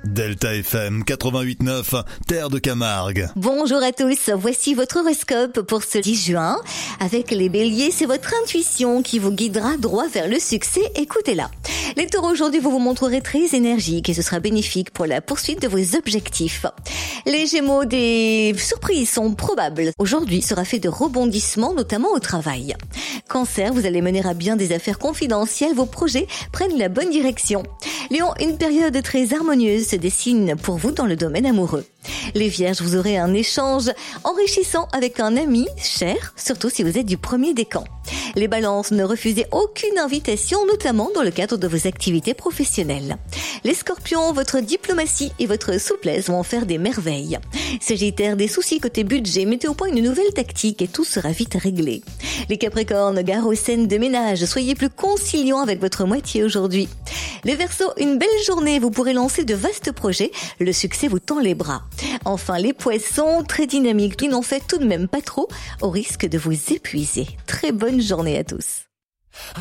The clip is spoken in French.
Delta FM 88.9, Terre de Camargue. Bonjour à tous, voici votre horoscope pour ce 10 juin. Avec les béliers, c'est votre intuition qui vous guidera droit vers le succès, écoutez-la. Les taureaux, aujourd'hui, vous vous montrerez très énergiques et ce sera bénéfique pour la poursuite de vos objectifs. Les gémeaux, des surprises sont probables. Aujourd'hui sera fait de rebondissements, notamment au travail. Cancer, vous allez mener à bien des affaires confidentielles, vos projets prennent la bonne direction. Lion, une période très harmonieuse se dessine pour vous dans le domaine amoureux. Les vierges, vous aurez un échange enrichissant avec un ami cher, surtout si vous êtes du premier décan. Les balances, ne refusez aucune invitation, notamment dans le cadre de vos activités professionnelles. Les scorpions, votre diplomatie et votre souplesse vont faire des merveilles. Sagittaire, des soucis côté budget, mettez au point une nouvelle tactique et tout sera vite réglé. Les capricornes, gare aux scènes de ménage, soyez plus conciliants avec votre moitié aujourd'hui. Les Verseaux, une belle journée, vous pourrez lancer de vastes projets, le succès vous tend les bras. Enfin, les poissons, très dynamiques, qui n'en fait tout de même pas trop, au risque de vous épuiser. Très bonne journée à tous.